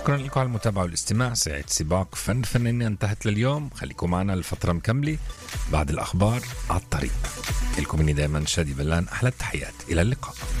شكرا لكم على المتابعة والاستماع. ساعة سباق فن فنانين انتهت لليوم. خليكم معنا الفترة مكملة بعد الأخبار على الطريق. لكم مني دائما شادي بلان أحلى التحيات. إلى اللقاء.